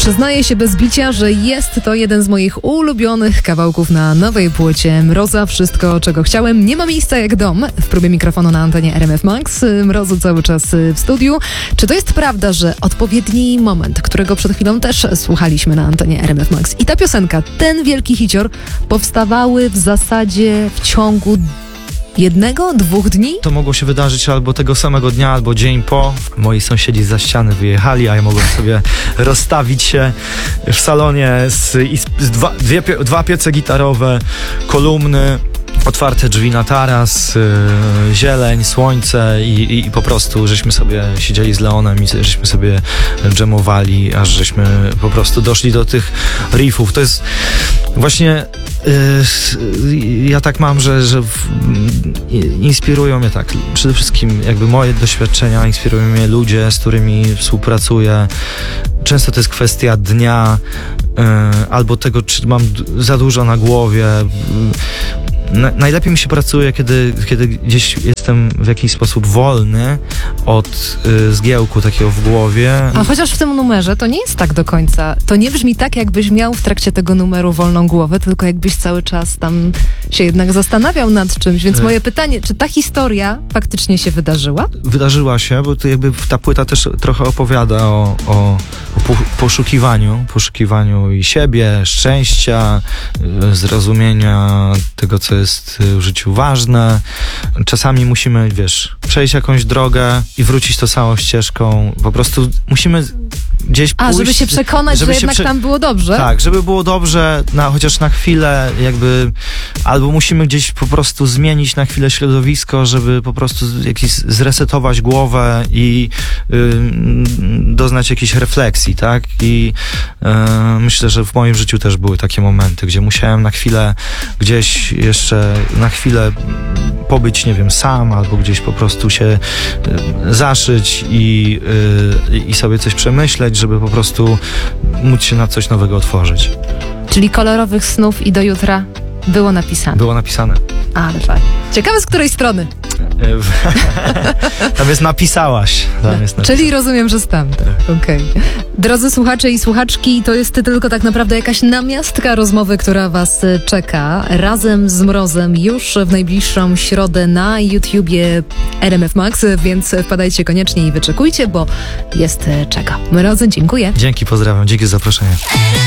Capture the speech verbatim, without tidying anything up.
Przyznaję się bez bicia, że jest to jeden z moich ulubionych kawałków na nowej płycie Mroza. Wszystko, czego chciałem. Nie ma miejsca jak dom. W próbie mikrofonu na antenie R M F Max. Mrozu cały czas w studiu. Czy to jest prawda, że odpowiedni moment, którego przed chwilą też słuchaliśmy na antenie R M F Max, i ta piosenka, ten wielki hicior, powstawały w zasadzie w ciągu jednego, dwóch dni? To mogło się wydarzyć albo tego samego dnia, albo dzień po. Moi sąsiedzi za ściany wyjechali, a ja mogłem sobie rozstawić się w salonie z, i z, z dwa, dwie, dwa piece gitarowe, kolumny, otwarte drzwi na taras, yy, zieleń, słońce i, i, i po prostu żeśmy sobie siedzieli z Leonem i żeśmy sobie dżemowali, aż żeśmy po prostu doszli do tych riffów. To jest właśnie yy, ja tak mam, że, że w, inspirują mnie tak, przede wszystkim jakby moje doświadczenia, inspirują mnie ludzie, z którymi współpracuję. Często to jest kwestia dnia yy, albo tego, czy mam d- za dużo na głowie. Na, najlepiej mi się pracuje, kiedy, kiedy gdzieś jestem w jakiś sposób wolny od y, zgiełku takiego w głowie. A chociaż w tym numerze to nie jest tak do końca. To nie brzmi tak, jakbyś miał w trakcie tego numeru wolną głowę, tylko jakbyś cały czas tam się jednak zastanawiał nad czymś. Więc moje pytanie, czy ta historia faktycznie się wydarzyła? Wydarzyła się, bo to jakby ta płyta też trochę opowiada o, o, o poszukiwaniu, poszukiwaniu i siebie, szczęścia, zrozumienia tego, co jest w życiu ważne. Czasami musimy, wiesz, przejść jakąś drogę i wrócić tą samą ścieżką. Po prostu musimy gdzieś A, pójść, żeby się przekonać, żeby że się jednak prze... tam było dobrze? Tak, żeby było dobrze, na, chociaż na chwilę jakby, albo musimy gdzieś po prostu zmienić na chwilę środowisko, żeby po prostu jakiś zresetować głowę i yy, doznać jakiejś refleksji, tak? I yy, myślę, że w moim życiu też były takie momenty, gdzie musiałem na chwilę gdzieś jeszcze, na chwilę pobyć, nie wiem, sam, albo gdzieś po prostu się yy, zaszyć i, yy, i sobie coś przemyśleć, żeby po prostu móc się na coś nowego otworzyć. Czyli kolorowych snów i do jutra było napisane. Było napisane. Ale fajnie. Ciekawe z której strony. Tam jest napisałaś. Tam jest napisałaś. Czyli rozumiem, że stamtąd. Okej. Okay. Drodzy słuchacze i słuchaczki, to jest tylko tak naprawdę jakaś namiastka rozmowy, która was czeka. Razem z Mrozem już w najbliższą środę na YouTubie R M F Max, więc wpadajcie koniecznie i wyczekujcie, bo jest czego. Mrozy, dziękuję. Dzięki, pozdrawiam. Dzięki za zaproszenie.